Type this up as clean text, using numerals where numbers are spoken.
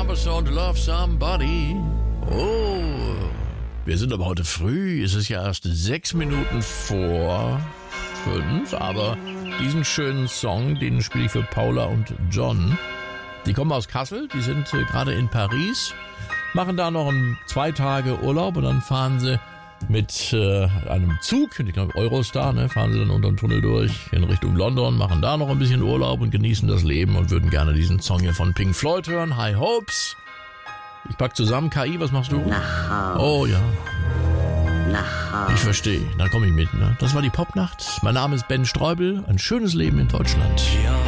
Song to Love Somebody. Oh, wir sind aber heute früh. Es ist ja erst 6 Minuten vor 5, aber diesen schönen Song, den spiele ich für Paula und John. Die kommen aus Kassel, die sind gerade in Paris, machen da noch 2 Tage Urlaub und dann fahren sie mit einem Zug, ich glaube Eurostar, fahren sie dann unter den Tunnel durch in Richtung London, machen da noch ein bisschen Urlaub und genießen das Leben und würden gerne diesen Song hier von Pink Floyd hören, High Hopes. Ich pack zusammen. KI, was machst du? Nach Hause. Oh ja. Nach Hause. Ich verstehe, da komme ich mit. Ne? Das war die Popnacht. Mein Name ist Ben Streubel. Ein schönes Leben in Deutschland. Ja.